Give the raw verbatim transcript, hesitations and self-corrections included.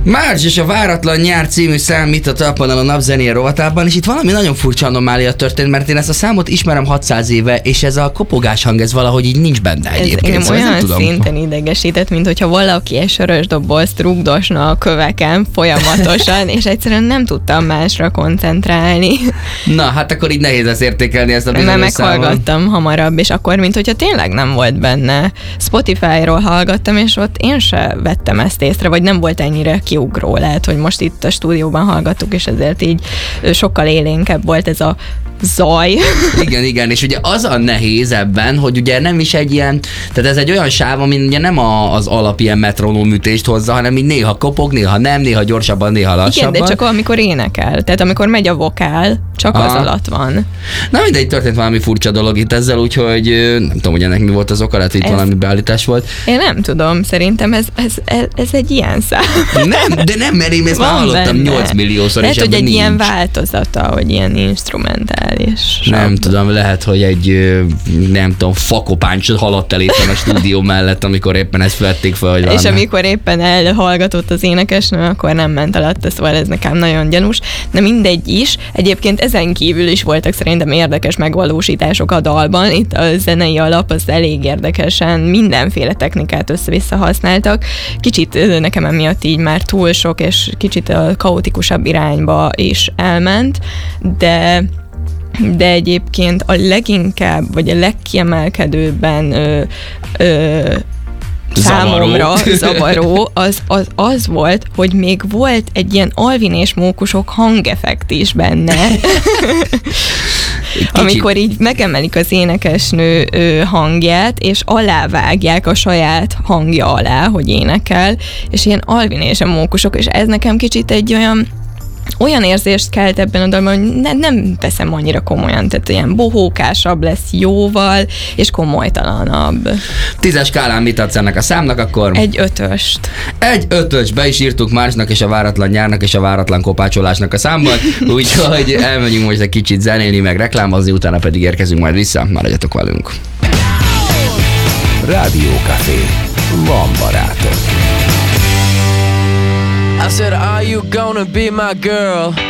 Márcs és a Váratlan nyár című szám itt a Talpon a napzenéje rovatában, és itt valami nagyon furcsa anomália történt, mert én ezt a számot ismerem hatszáz éve, és ez a kopogás hang, ez valahogy így nincs benne egyébként. Ez szóval olyan nem tudom. szinten idegesített, mint hogyha valaki egy sörös dobozt rugdosna a köveken folyamatosan, és egyszerűen nem tudtam másra koncentrálni. Na, hát akkor így nehéz ezt értékelni, ezt a bizonyos Mert meghallgattam hamarabb, és akkor, mint hogyha tényleg nem volt benne. Spotify-ról hallgattam, és ott én se vettem ezt észre, vagy nem volt ennyire kiugró. Lehet, hogy most itt a stúdióban hallgattuk, és ezért így sokkal élénkebb volt ez a zaj. Igen, igen, és ugye az a nehéz ebben, hogy ugye nem is egy ilyen, tehát ez egy olyan sáv, ami ugye nem a, az alap ilyen metronómütést hozza, hanem így néha kopog, néha nem, néha gyorsabban, néha lassabban. Igen, de csak amikor énekel, tehát amikor megy a vokál, csak Aha. az alatt van. Na mindegy, történt valami furcsa dolog itt ezzel, úgyhogy nem tudom, hogy ennek mi volt az oka, lehet, hogy itt ez... valami beállítás volt. Én nem tudom, szerintem ez, ez, ez, ez egy ilyen szám. Nem, de nem, mert én ezt már hallottam nyolc milliószor, lehet, és hogy egy nincs. Ilyen változata, hogy ilyen instrumentális. Nem tudom, lehet, hogy egy, nem tudom, fakopáncsot haladt el éppen a stúdió mellett, amikor éppen ezt vették fel, hogy És amikor éppen elhallgatott az énekesnő, akkor nem ment alatt, szóval ez nekem nagyon gyanús. De mindegy is. Egyébként ezen kívül is voltak szerintem érdekes megvalósítások a dalban. Itt a zenei alap az elég érdekesen mindenféle technikát össze-vissza használtak. Kicsit nekem emiatt így már túl sok, és kicsit a kaotikusabb irányba is elment, de de egyébként a leginkább, vagy a legkiemelkedőbben ö, ö, számomra zavaró az, az, az volt, hogy még volt egy ilyen Alvin és Mókusok hangeffekt is benne. Amikor így megemelik az énekesnő ö, hangját, és alávágják a saját hangja alá, hogy énekel, és ilyen Alvin és a Mókusok, és ez nekem kicsit egy olyan olyan érzést kelt ebben a dalban, hogy ne, nem veszem annyira komolyan, tehát ilyen bohókásabb lesz jóval, és komolytalanabb. Tízes skálán mit adsz ennek a számnak akkor? Egy ötöst. Egy ötös, be is írtuk Márcsnak és a Váratlan nyárnak és a Váratlan kopácsolásnak a számban, úgyhogy elmegyünk most egy kicsit zenélni, meg reklámozni, utána pedig érkezünk majd vissza, maradjatok velünk. Rádió Café. Van barátok. I said, are you gonna be my girl?